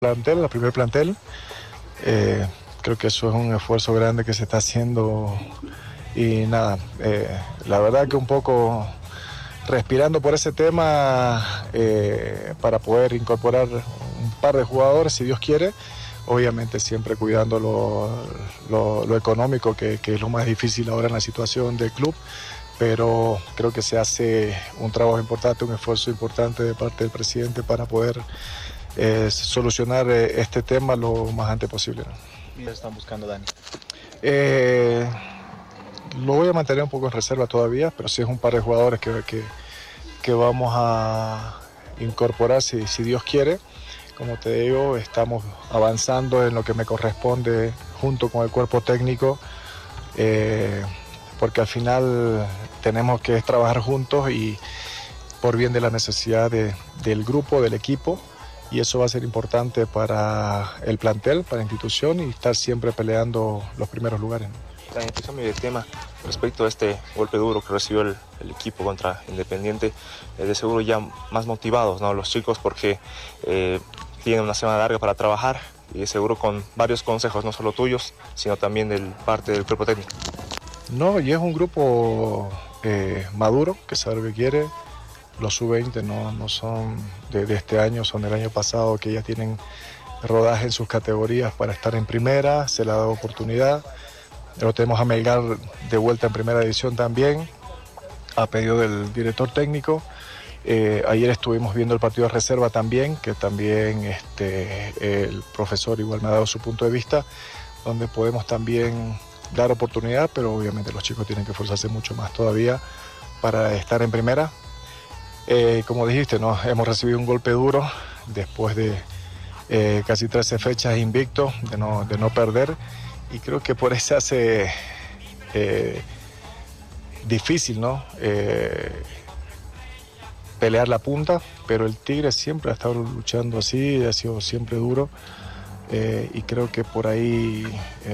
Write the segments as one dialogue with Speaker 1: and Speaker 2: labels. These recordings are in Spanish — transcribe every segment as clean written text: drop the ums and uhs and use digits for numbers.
Speaker 1: plantel, el primer plantel. Creo que eso es un esfuerzo grande que se está haciendo y nada, la verdad que un poco respirando por ese tema para poder incorporar un par de jugadores si Dios quiere, obviamente siempre cuidando lo económico que es lo más difícil ahora en la situación del club, pero creo que se hace un trabajo importante, un esfuerzo importante de parte del presidente para poder solucionar este tema lo más antes posible, ¿no?
Speaker 2: ¿Y lo están buscando, Dani?
Speaker 1: Lo voy a mantener un poco en reserva todavía, pero sí es un par de jugadores que vamos a incorporar si Dios quiere. Como te digo, estamos avanzando en lo que me corresponde junto con el cuerpo técnico, porque al final tenemos que trabajar juntos y por bien de la necesidad del grupo, del equipo, y eso va a ser importante para el plantel, para la institución y estar siempre peleando los primeros lugares.
Speaker 2: La cambio de tema respecto a este golpe duro que recibió el equipo contra Independiente, de seguro ya más motivados, ¿no? Los chicos, porque tienen una semana larga para trabajar y de seguro con varios consejos, no solo tuyos, sino también de parte del cuerpo técnico.
Speaker 1: No, y es un grupo maduro, que sabe lo que quiere. Los sub-20 no son de este año, son del año pasado, que ya tienen rodaje en sus categorías para estar en primera, se le ha dado oportunidad. Lo tenemos a Melgar de vuelta en primera división también, a pedido del director técnico. Ayer estuvimos viendo el partido de reserva también, que también el profesor igual me ha dado su punto de vista, donde podemos también dar oportunidad, pero obviamente los chicos tienen que esforzarse mucho más todavía para estar en primera. Como dijiste, ¿no? Hemos recibido un golpe duro después de casi 13 fechas invicto, de no perder, y creo que por eso hace difícil, ¿no? Pelear la punta, pero el Tigre siempre ha estado luchando así, ha sido siempre duro, y creo que por ahí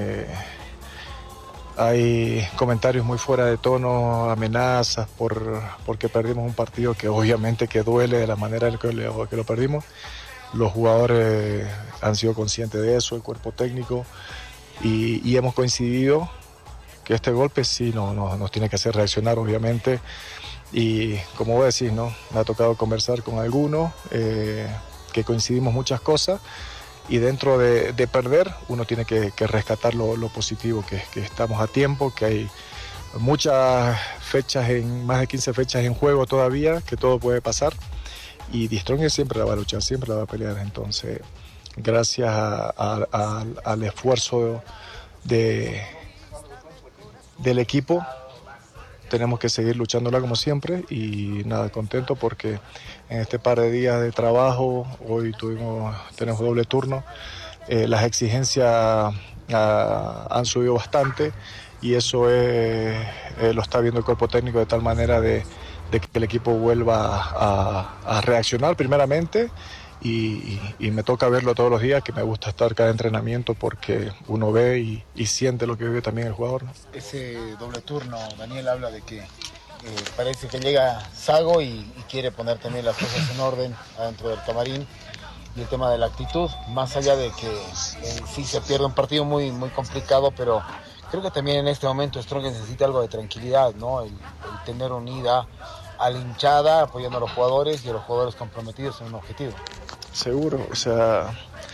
Speaker 1: hay comentarios muy fuera de tono, amenazas porque perdimos un partido que obviamente que duele de la manera en que lo perdimos. Los jugadores han sido conscientes de eso, el cuerpo técnico, y hemos coincidido que este golpe sí nos tiene que hacer reaccionar, obviamente. Y como vos decís, ¿no? Me ha tocado conversar con algunos que coincidimos muchas cosas. Y dentro de perder, uno tiene que rescatar lo positivo, que estamos a tiempo, que hay muchas fechas, más de 15 fechas en juego todavía, que todo puede pasar. Y Die Stronger siempre la va a luchar, siempre la va a pelear. Entonces, gracias al esfuerzo del equipo, tenemos que seguir luchándola como siempre y nada, contento porque en este par de días de trabajo, hoy tenemos doble turno, las exigencias han subido bastante y eso lo está viendo el cuerpo técnico de tal manera de que el equipo vuelva a reaccionar primeramente y me toca verlo todos los días, que me gusta estar cada entrenamiento porque uno ve y siente lo que vive también el jugador, ¿no?
Speaker 3: Ese doble turno, Daniel habla de que parece que llega Sago y quiere poner también las cosas en orden adentro del camarín, y el tema de la actitud, más allá de que sí se pierde un partido muy, muy complicado, pero creo que también en este momento Strong necesita algo de tranquilidad, ¿no? El tener unida a la hinchada, apoyando a los jugadores y a los jugadores comprometidos en un objetivo.
Speaker 1: Seguro, o sea,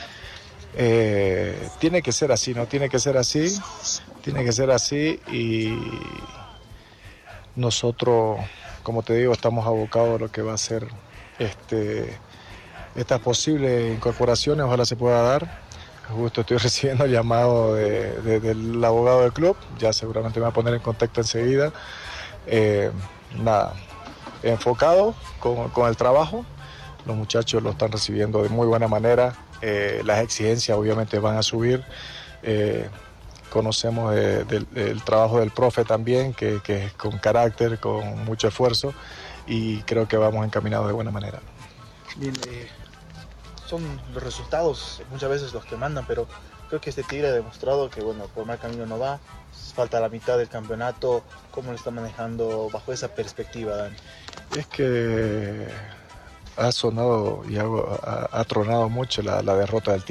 Speaker 1: tiene que ser así, ¿no? Tiene que ser así y nosotros, como te digo, estamos abocados a lo que va a ser estas posibles incorporaciones, ojalá se pueda dar. Justo estoy recibiendo el llamado del abogado del club, ya seguramente me va a poner en contacto enseguida. Nada, enfocado con el trabajo. Los muchachos lo están recibiendo de muy buena manera, las exigencias obviamente van a subir, conocemos del trabajo del profe también, que es con carácter, con mucho esfuerzo y creo que vamos encaminados de buena manera.
Speaker 2: Bien, son los resultados muchas veces los que mandan, pero creo que este Tigre ha demostrado que bueno, por mal camino no va, falta la mitad del campeonato. ¿Cómo lo está manejando bajo esa perspectiva, Dani?
Speaker 1: Es que ha sonado y ha tronado mucho la derrota del